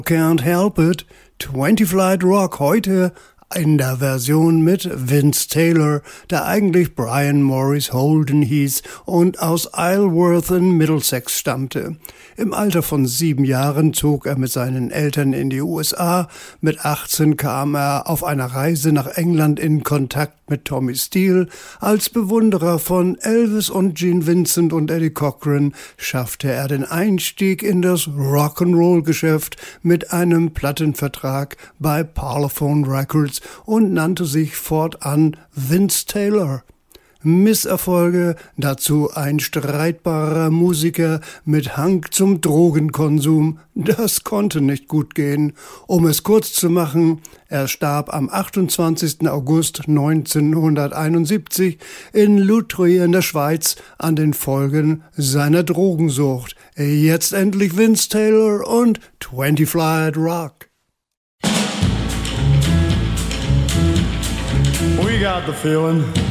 Can't Help It, 20 Flight Rock, heute in der Version mit Vince Taylor, der eigentlich Brian Morris Holden hieß und aus Isleworth in Middlesex stammte. Im Alter von 7 Jahren zog er mit seinen Eltern in die USA. Mit 18 kam er auf einer Reise nach England in Kontakt mit Tommy Steele. Als Bewunderer von Elvis und Gene Vincent und Eddie Cochran schaffte er den Einstieg in das Rock'n'Roll-Geschäft mit einem Plattenvertrag bei Parlophone Records und nannte sich fortan Vince Taylor. Misserfolge, dazu ein streitbarer Musiker mit Hang zum Drogenkonsum, das konnte nicht gut gehen. Um es kurz zu machen, er starb am 28. August 1971 in Lutrey in der Schweiz an den Folgen seiner Drogensucht. Jetzt endlich Vince Taylor und 20 Flight Rock. We got the feeling